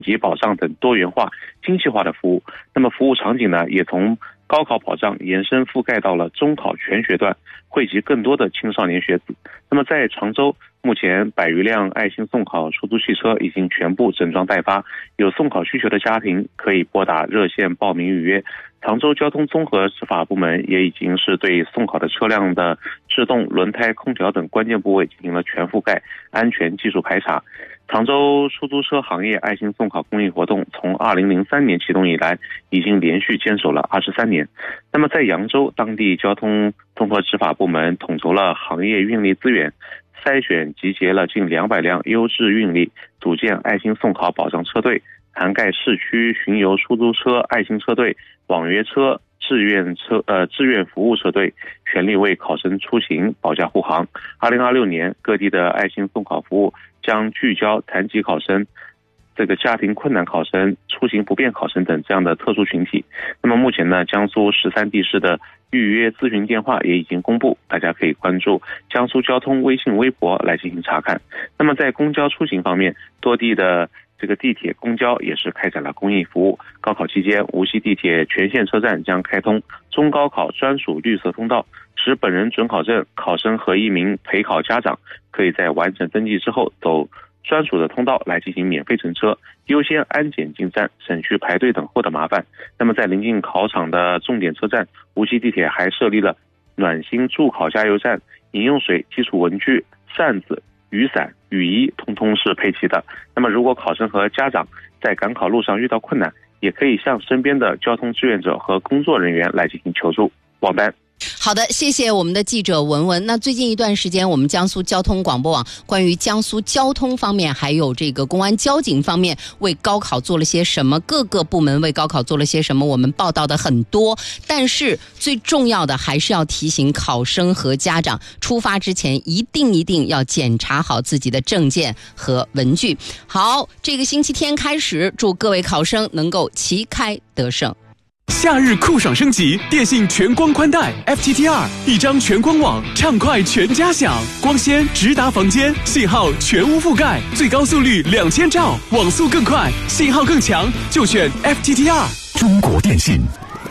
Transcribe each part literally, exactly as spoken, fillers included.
及保障等多元化、精细化的服务。那么服务场景呢，也从高考保障延伸覆盖到了中考全学段，惠及更多的青少年学子。那么在常州，目前百余辆爱心送考出租汽车已经全部整装待发，有送考需求的家庭可以拨打热线报名预约。常州交通综合执法部门也已经是对送考的车辆的制动、轮胎、空调等关键部位进行了全覆盖安全技术排查。常州出租车行业爱心送考公益活动从二零零三年启动以来，已经连续坚守了二十三年。那么在扬州，当地交通综合执法部门统筹了行业运力资源，筛选集结了近两百辆优质运力，组建爱心送考保障车队，涵盖市区巡游出租车爱心车队、网约车、志愿车呃志愿服务车队，全力为考生出行保驾护航。二零二六年，各地的爱心送考服务将聚焦残疾考生、这个家庭困难考生、出行不便考生等这样的特殊群体。那么目前呢，江苏十三地市的预约咨询电话也已经公布，大家可以关注江苏交通微信微博来进行查看。那么在公交出行方面，多地的这个地铁、公交也是开展了公益服务。高考期间，无锡地铁全线车站将开通中高考专属绿色通道，使本人准考证考生和一名陪考家长可以在完成登记之后走专属的通道来进行免费乘车，优先安检进站，省去排队等候的麻烦。那么在临近考场的重点车站，无锡地铁还设立了暖心助考加油站，饮用水、基础文具、扇子、雨伞、雨衣通通是配齐的。那么如果考生和家长在赶考路上遇到困难，也可以向身边的交通志愿者和工作人员来进行求助。王丹。 好的，谢谢我们的记者文文。那最近一段时间，我们江苏交通广播网关于江苏交通方面还有这个公安交警方面为高考做了些什么，各个部门为高考做了些什么，我们报道的很多。但是最重要的还是要提醒考生和家长，出发之前一定一定要检查好自己的证件和文具。好，这个星期天开始，祝各位考生能够旗开得胜。 夏日酷爽升级，电信全光宽带 F T T 二， 一张全光网，畅快全家享，光纤直达房间，信号全屋覆盖，最高速率两千兆，网速更快，信号更强，就选 F T T 二。 中国电信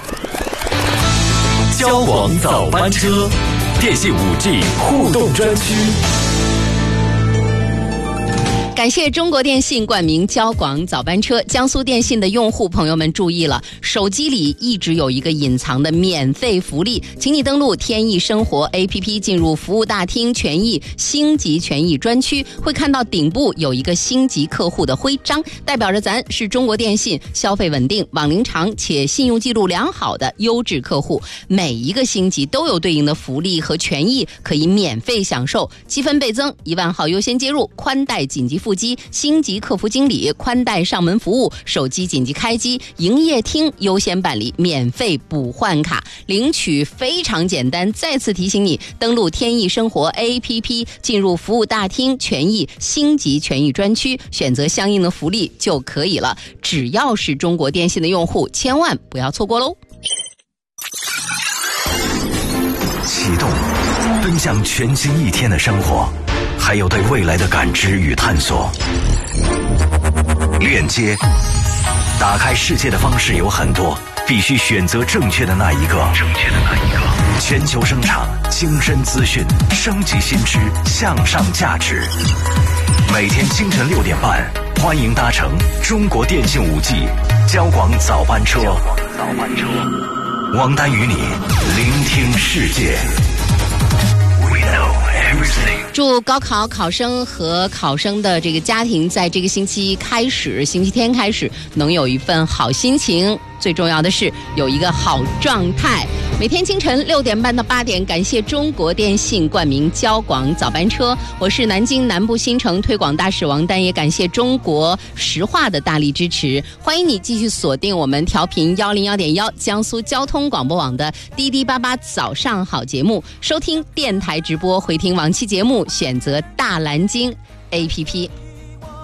交广早班车，电信 五 G 互动专区。 感谢中国电信冠名交广早班车。江苏电信的用户朋友们注意了，手机里一直有一个隐藏的免费福利，请你登录天翼生活 A P P， 进入服务大厅权益星级权益专区，会看到顶部有一个星级客户的徽章，代表着咱是中国电信消费稳定、网龄长且信用记录良好的优质客户。每一个星级都有对应的福利和权益可以免费享受，积分倍增，一万号优先接入，宽带紧急付机，星级客服经理，宽带上门服务，手机紧急开机，营业厅优先办理免费补换卡，领取非常简单。再次提醒你，登录天翼生活 A P P， 进入服务大厅权益星级权益专区，选择相应的福利就可以了。只要是中国电信的用户，千万不要错过喽！ 启动，奔向全新一天的生活，还有对未来的感知与探索。链接，打开世界的方式有很多，必须选择正确的那一个。正确的那一个。全球声场，精深资讯，升级新知，向上价值。每天清晨六点半，欢迎搭乘中国电信 五 G 交广早班车。交广早班车，王丹与你聆听世界。 祝高考考生和考生的这个家庭在这个星期开始，星期天开始能有一份好心情，最重要的是有一个好状态。每天清晨六点半到八点，感谢中国电信冠名交广早班车，我是南京南部新城推广大使王丹，也感谢中国石化的大力支持。欢迎你继续锁定我们调频幺零幺点幺江苏交通广播网的滴滴八八早上好节目，收听电台直播，回听往期节目，选择大蓝鲸 A P P。